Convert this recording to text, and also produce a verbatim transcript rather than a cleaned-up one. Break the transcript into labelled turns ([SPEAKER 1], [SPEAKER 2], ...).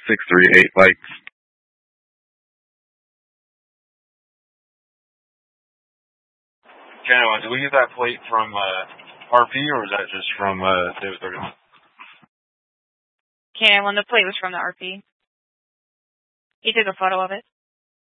[SPEAKER 1] six three eight likes.
[SPEAKER 2] Okay, did we get that plate from uh, R P, or was that just from uh, David thirty-one?
[SPEAKER 3] Okay, well, the plate was from the R P. He took a photo of it.